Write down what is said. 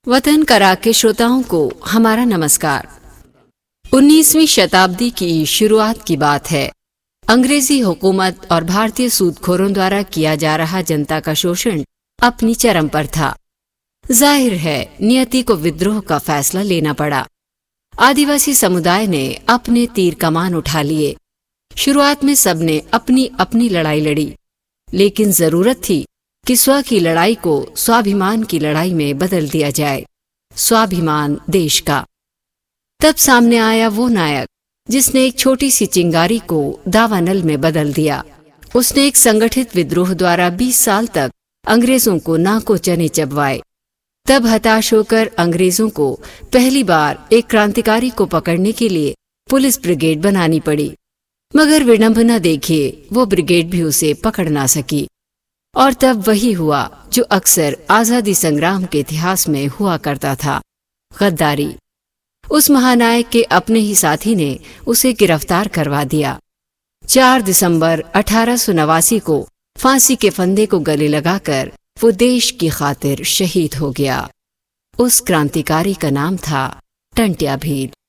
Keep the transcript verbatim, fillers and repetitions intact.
वतन करा के श्रोताओं को हमारा नमस्कार। उन्नीसवीं शताब्दी की शुरुआत की बात है। अंग्रेजी हुकूमत और भारतीय सूदखोरों द्वारा किया जा रहा जनता का शोषण अपनी चरम पर था। जाहिर है नियति को विद्रोह का फैसला लेना पड़ा। आदिवासी समुदाय ने अपने तीर कमान उठा लिए। शुरुआत में सबने अपनी अपनी लड़ाई लड़ी, लेकिन जरूरत थी कि स्व की लड़ाई को स्वाभिमान की लड़ाई में बदल दिया जाए। स्वाभिमान देश का। तब सामने आया वो नायक जिसने एक छोटी सी चिंगारी को दावानल में बदल दिया। उसने एक संगठित विद्रोह द्वारा बीस साल तक अंग्रेजों को नाको चने चबवाए। तब हताश होकर अंग्रेजों को पहली बार एक क्रांतिकारी को पकड़ने के लिए पुलिस ब्रिगेड बनानी पड़ी। मगर विडंबना देखिए, वो ब्रिगेड भी उसे पकड़ ना सकी। और तब वही हुआ जो अक्सर आजादी संग्राम के इतिहास में हुआ करता था, गद्दारी। उस महानायक के अपने ही साथी ने उसे गिरफ्तार करवा दिया। चार दिसंबर अठारह सौ नवासी को फांसी के फंदे को गले लगाकर वो देश की खातिर शहीद हो गया। उस क्रांतिकारी का नाम था टंट्या भील।